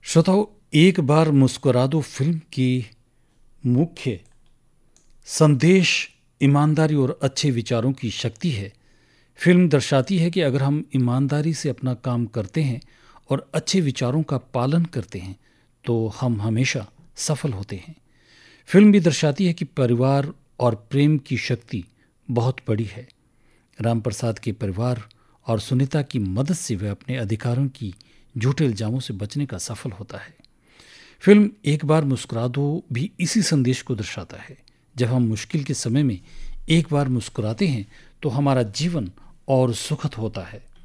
श्रोताओ, एक बार मुस्कुरा दो फिल्म की मुख्य संदेश ईमानदारी और अच्छे विचारों की शक्ति है। फिल्म दर्शाती है कि अगर हम ईमानदारी से अपना काम करते हैं और अच्छे विचारों का पालन करते हैं तो हम हमेशा सफल होते हैं। फिल्म भी दर्शाती है कि परिवार और प्रेम की शक्ति बहुत बड़ी है। राम प्रसाद के परिवार और सुनीता की मदद से वह अपने अधिकारों की झूठे इल्जामों से बचने का सफल होता है। फिल्म एक बार मुस्कुरा दो भी इसी संदेश को दर्शाता है। जब हम मुश्किल के समय में एक बार मुस्कुराते हैं तो हमारा जीवन और सुखद होता है।